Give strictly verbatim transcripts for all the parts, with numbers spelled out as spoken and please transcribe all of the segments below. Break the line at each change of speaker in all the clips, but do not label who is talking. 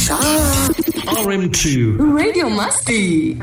R M two
Radio Masti.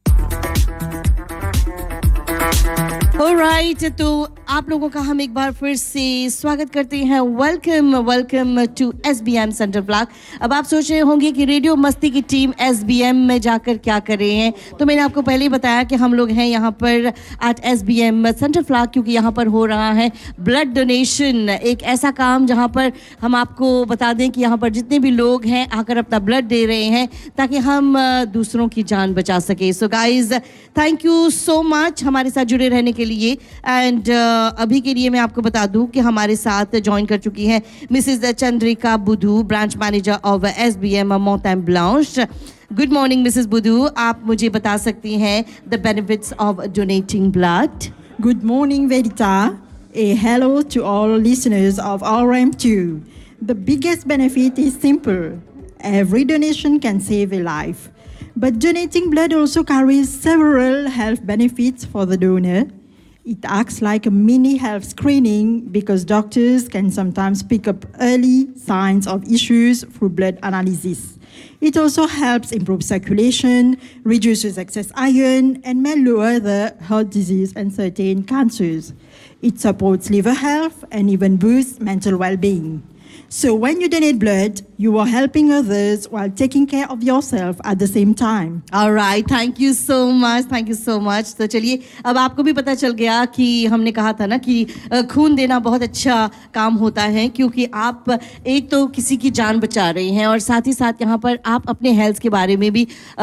Alright right, तो आप लोगों का हम एक बार फिर से स्वागत करते हैं। Welcome welcome to SBM centre flag. अब आप सोच रहे होंगे कि रेडियो मस्ती की टीम एसबीएम में जाकर क्या कर रहे हैं, तो मैंने आपको पहले ही बताया कि हम लोग हैं यहाँ पर एट एसबीएम सेंटर फ्लैग, क्योंकि यहाँ पर हो रहा है ब्लड डोनेशन। एक ऐसा काम जहाँ पर हम आपको बता दें कि यहाँ पर जितने भी लोग हैं आकर अपना ब्लड दे रहे हैं ताकि हम दूसरों की जान बचा सके। So guys, thank you so much हमारे साथ जुड़े रहने के लिए। एंड uh, अभी के लिए मैं आपको बता दूं कि हमारे साथ ज्वाइन कर चुकी हैं Mrs Chandrika Budhu, branch manager of SBM mountain blanch. Good morning Mrs बुधू, आप मुझे बता सकती हैं the benefits of donating blood?
Good morning, Verita. A hello to all listeners of R M two. The biggest benefit is simple. Every donation can save a life. But donating blood also carries several health benefits for the donor. It acts like a mini health screening because doctors can sometimes pick up early signs of issues through blood analysis. It also helps improve circulation, reduces excess iron, and may lower the heart disease and certain cancers. It supports liver health and even boosts mental well-being. So when you donate blood, you are helping others while taking care of yourself at the same time.
All right, thank you so much, thank you so much. तो चलिए, अब आपको भी पता चल गया कि हमने कहा था ना कि खून देना बहुत अच्छा काम होता है, क्योंकि आप एक तो किसी की जान बचा रहे हैं और साथ ही साथ यहाँ पर आप अपने हेल्थ के बारे में भी आ,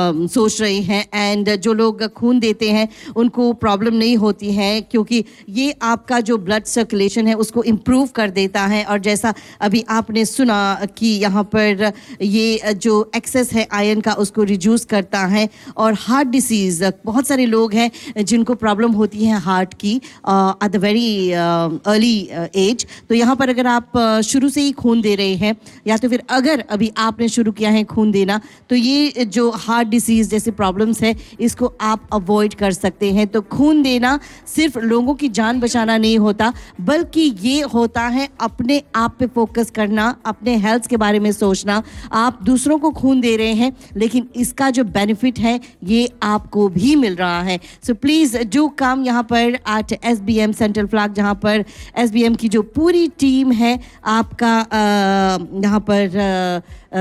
सोच रहे हैं। एंड जो लोग खून देते हैं उनको प्रॉब्लम नहीं होती है, क्योंकि ये आपका जो ब्लड सर्कुलेशन है उसको इम्प्रूव कर देता है। और जैसा अभी आपने सुना कि यहाँ पर ये जो एक्सेस है आयरन का उसको रिड्यूस करता है। और हार्ट डिसीज़, बहुत सारे लोग हैं जिनको प्रॉब्लम होती है हार्ट की at the very early as. तो यहाँ पर अगर आप uh, शुरू से ही खून दे रहे हैं या तो फिर अगर अभी आपने शुरू किया है खून देना, तो ये जो हार्ट डिसीज़ जैसे प्रॉब्लम्स है इसको आप अवॉइड कर सकते हैं। तो खून देना सिर्फ लोगों की जान बचाना नहीं होता, बल्कि ये होता है अपने आप पे फोकस करना, अपने हेल्थ के बारे में सोचना। आप दूसरों को खून दे रहे हैं लेकिन इसका जो बेनिफिट है ये आपको भी मिल रहा है। सो प्लीज़ डू कम यहाँ पर एट एसबीएम सेंट्रल फ्लैग, जहाँ पर एसबीएम की जो पूरी टीम है आपका यहाँ पर